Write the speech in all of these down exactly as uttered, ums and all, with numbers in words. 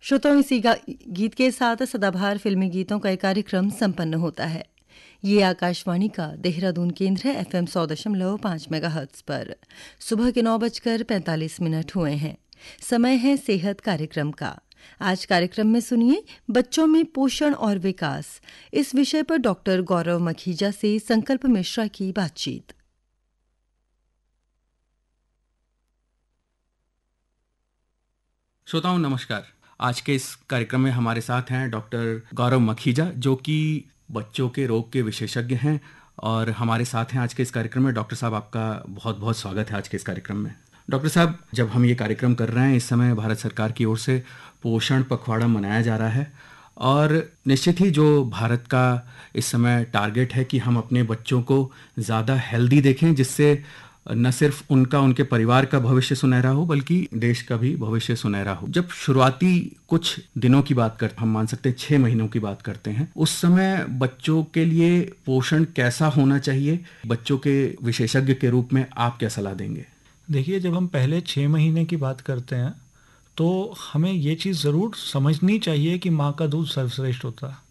श्रोताओं, इसी गा- गीत के साथ सदाबहार फिल्मी गीतों का एक कार्यक्रम संपन्न होता है। ये आकाशवाणी का देहरादून केंद्र है। एफएम सौ दशमलव पाँच मेगाहर्ट्ज पर सुबह के नौ बजकर पैंतालीस मिनट हुए हैं। समय है सेहत कार्यक्रम का। आज कार्यक्रम में सुनिए बच्चों में पोषण और विकास, इस विषय पर डॉक्टर गौरव मखीजा से संकल्प मिश्रा की बातचीत। श्रोताओं नमस्कार। आज के इस कार्यक्रम में हमारे साथ हैं डॉक्टर गौरव मखीजा, जो कि बच्चों के रोग के विशेषज्ञ हैं और हमारे साथ हैं आज के इस कार्यक्रम में। डॉक्टर साहब, आपका बहुत बहुत स्वागत है आज के इस कार्यक्रम में। डॉक्टर साहब, जब हम ये कार्यक्रम कर रहे हैं, इस समय भारत सरकार की ओर से पोषण पखवाड़ा मनाया जा रहा है और निश्चित ही जो भारत का इस समय टारगेट है कि हम अपने बच्चों को ज़्यादा हेल्दी देखें, जिससे न सिर्फ उनका उनके परिवार का भविष्य सुनहरा हो बल्कि देश का भी भविष्य सुनहरा हो। जब शुरुआती कुछ दिनों की बात करते, हम मान सकते हैं छः महीनों की बात करते हैं, उस समय बच्चों के लिए पोषण कैसा होना चाहिए, बच्चों के विशेषज्ञ के रूप में आप क्या सलाह देंगे? देखिए, जब हम पहले छः महीने की बात करते हैं तो हमें ये चीज़ ज़रूर समझनी चाहिए कि माँ का दूध सर्वश्रेष्ठ होता है।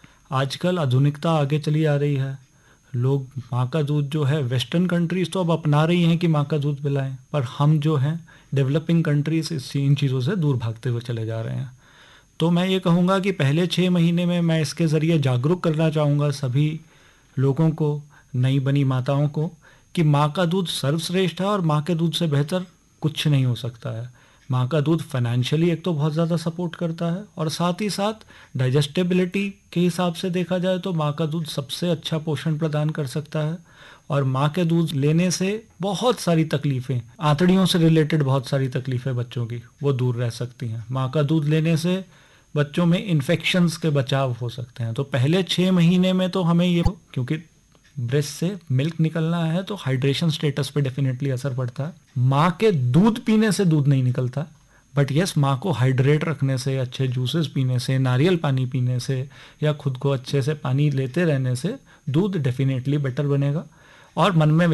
आजकल आधुनिकता आगे चली आ रही है, लोग माँ का दूध जो है, वेस्टर्न कंट्रीज़ तो अब अपना रही हैं कि माँ का दूध पिलाएं, पर हम जो हैं डेवलपिंग कंट्रीज इस इन चीज़ों से दूर भागते हुए चले जा रहे हैं। तो मैं ये कहूँगा कि पहले छः महीने में मैं इसके ज़रिए जागरूक करना चाहूँगा सभी लोगों को, नई बनी माताओं को, कि माँ का दूध सर्वश्रेष्ठ है और माँ के दूध से बेहतर कुछ नहीं हो सकता है। माँ का दूध फाइनेंशियली एक तो बहुत ज़्यादा सपोर्ट करता है और साथ ही साथ डाइजेस्टेबिलिटी के हिसाब से देखा जाए तो माँ का दूध सबसे अच्छा पोषण प्रदान कर सकता है। और माँ के दूध लेने से बहुत सारी तकलीफ़ें, आंतड़ियों से रिलेटेड बहुत सारी तकलीफ़ें बच्चों की, वो दूर रह सकती हैं। माँ का दूध लेने से बच्चों में इन्फेक्शंस के बचाव हो सकते हैं। तो पहले छः महीने में तो हमें ये, क्योंकि ब्रेस्ट से मिल्क निकलना है तो हाइड्रेशन स्टेटस पे डेफिनेटली असर पड़ता है। माँ के दूध पीने से दूध नहीं निकलता, बट यस, माँ को हाइड्रेट रखने से, अच्छे जूसेस पीने से, नारियल पानी पीने से या खुद को अच्छे से पानी लेते रहने से दूध डेफिनेटली बेटर बनेगा। और मन में